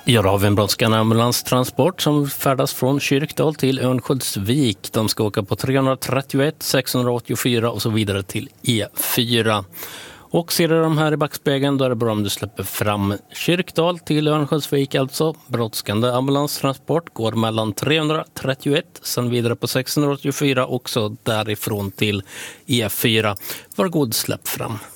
Ja, då har vi en brådskande ambulanstransport som färdas från Kyrkdal till Örnsköldsvik. De ska åka på 331, 684 och så vidare till E4. Och ser du de här i backspegeln, då är det bra om du släpper fram Kyrkdal till Örnsköldsvik. Alltså brådskande ambulanstransport går mellan 331, sen vidare på 684 och så därifrån till E4. Var god, släpp fram.